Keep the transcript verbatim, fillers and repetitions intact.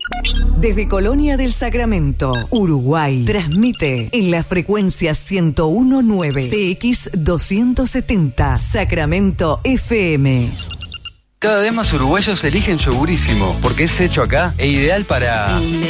Desde Colonia del Sacramento, Uruguay, transmite en la frecuencia ciento uno punto nueve C X doscientos setenta, Sacramento F M. Cada vez más uruguayos eligen Yogurísimo porque es hecho acá e ideal para...